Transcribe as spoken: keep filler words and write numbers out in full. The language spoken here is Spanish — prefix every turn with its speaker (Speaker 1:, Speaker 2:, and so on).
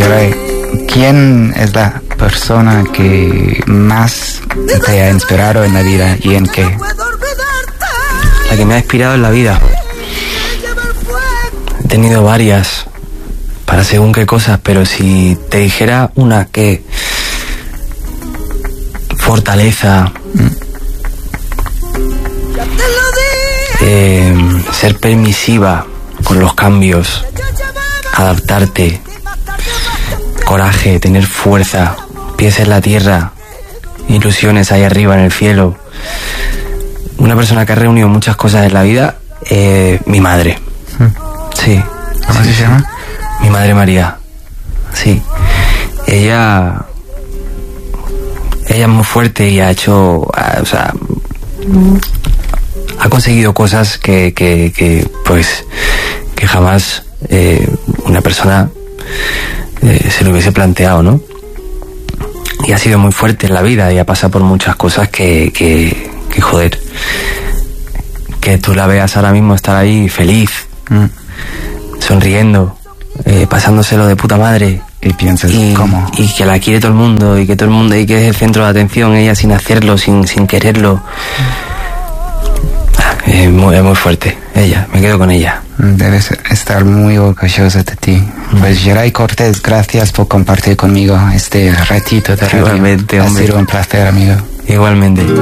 Speaker 1: Geray, ¿quién es la persona que más te ha inspirado en la vida y en qué?
Speaker 2: La que me ha inspirado en la vida. He tenido varias para según qué cosas, pero si te dijera una que... Fortaleza, mm. eh, ser permisiva con los cambios, adaptarte, coraje, tener fuerza, pies en la tierra, ilusiones ahí arriba en el cielo. Una persona que ha reunido muchas cosas en la vida, eh, mi madre. Sí.
Speaker 1: ¿Cómo
Speaker 2: sí,
Speaker 1: se
Speaker 2: sí.
Speaker 1: llama?
Speaker 2: Mi madre María. Sí. Ella... Ella es muy fuerte y ha hecho... O sea... Ha conseguido cosas que, que, que pues... Que jamás eh, una persona eh, se lo hubiese planteado, ¿no? Y ha sido muy fuerte en la vida y ha pasado por muchas cosas que... Que, que joder... Que tú la veas ahora mismo estar ahí feliz, mm. sonriendo, eh, pasándoselo de puta madre.
Speaker 1: Y piensas,
Speaker 2: y,
Speaker 1: ¿cómo?
Speaker 2: Y que la quiere todo el mundo, y que todo el mundo, y que es el centro de atención, ella sin hacerlo, sin, sin quererlo. Es muy, es muy fuerte, ella, me quedo con ella.
Speaker 1: Debes estar muy orgullosa de ti. Mm. Pues Geray Cortés, gracias por compartir conmigo este ratito de radio.
Speaker 2: Igualmente, hombre.
Speaker 1: Ha sido un placer, amigo.
Speaker 2: Igualmente.